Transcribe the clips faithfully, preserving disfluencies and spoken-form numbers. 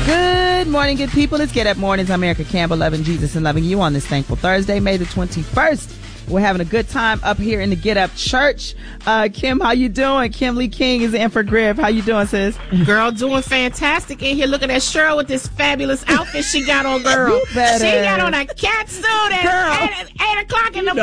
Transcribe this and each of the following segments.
Good morning, good people. It's Get Up Mornings. I'm Erica Campbell, loving Jesus and loving you on this thankful Thursday, May the twenty-first. We're having a good time up here in the Get Up Church. Uh, Kim, how you doing? Kim Lee King is in for Griff. How you doing, sis? Girl, doing fantastic in here. Looking at Cheryl with this fabulous outfit she got on, girl. She got on a cat suit at eight, eight o'clock in the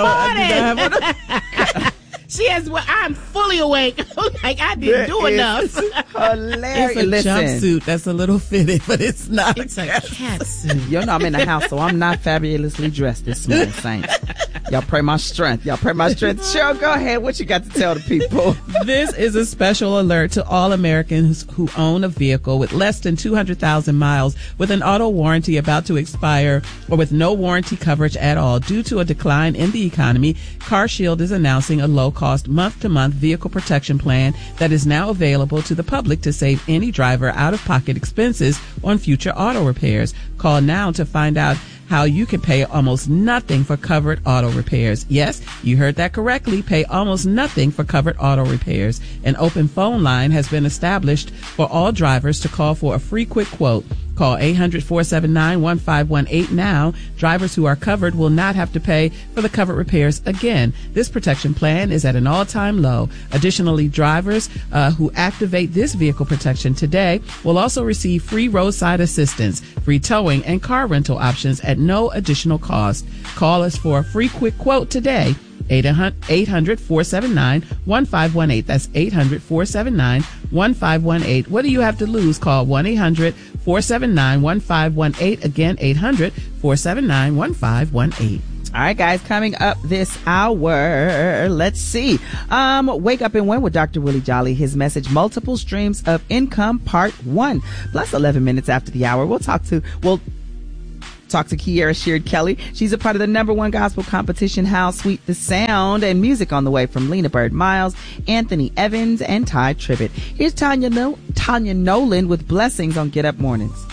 morning. She has. Well, I'm fully awake. Like I didn't do enough. Hilarious. It's a Listen, jumpsuit that's a little fitted, but it's not. It's a cat suit. You know I'm in the house, so I'm not fabulously dressed this morning, Saints. Y'all pray my strength. Y'all pray my strength. Cheryl, go ahead. What you got to tell the people? This is a special alert to all Americans who own a vehicle with less than two hundred thousand miles with an auto warranty about to expire or with no warranty coverage at all. Due to a decline in the economy, CarShield is announcing a low-cost month-to-month vehicle protection plan that is now available to the public to save any driver out-of-pocket expenses on future auto repairs. Call now to find out how you can pay almost nothing for covered auto repairs. Yes, you heard that correctly. Pay almost nothing for covered auto repairs. An open phone line has been established for all drivers to call for a free quick quote. Call eight hundred, four seven nine, one five one eight now. Drivers who are covered will not have to pay for the covered repairs again. This protection plan is at an all-time low. Additionally, drivers uh, who activate this vehicle protection today will also receive free roadside assistance, free towing, and car rental options at no additional cost. Call us for a free quick quote today. eight hundred, four seven nine, one five one eight. That's eight hundred, four seven nine, one five one eight. What do you have to lose? Call one eight hundred, four seven nine, one five one eight. Again, eight hundred, four seven nine, one five one eight. All right, guys, coming up this hour, let's see. Um, Wake Up and Win with Doctor Willie Jolly. His message, Multiple Streams of Income, Part one. Plus eleven minutes after the hour, we'll talk to, we'll talk to Kiera Sheard Kelly. She's a part of the number one gospel competition, How Sweet the Sound, and music on the way from Lena Bird Miles, Anthony Evans, and Ty Tribbett. Here's Tanya, no- Tanya Nolan with Blessings on Get Up Mornings.